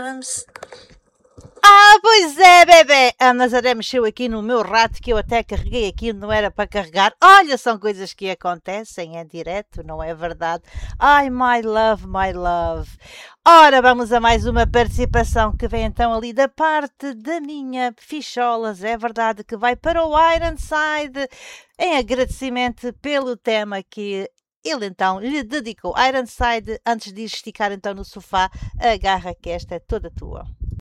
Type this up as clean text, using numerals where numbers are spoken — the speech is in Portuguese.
Pois é, bebê! A Nazaré mexeu aqui no meu rato que eu até carreguei aqui, não era para carregar. Olha, são coisas que acontecem, é direto, não é verdade? Ai, my love, my love. Ora, vamos a mais uma participação que vem então ali da parte da minha Ficholas. É verdade que vai para o Ironside em agradecimento pelo tema que ele então lhe dedicou. Ironside, antes de esticar então no sofá, agarra que esta é toda tua.